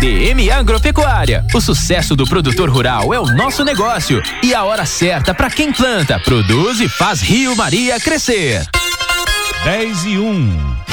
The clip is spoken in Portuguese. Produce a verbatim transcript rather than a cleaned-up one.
D M Agropecuária. O sucesso do produtor rural é o nosso negócio e a hora certa para quem planta, produz e faz Rio Maria crescer. dez e um.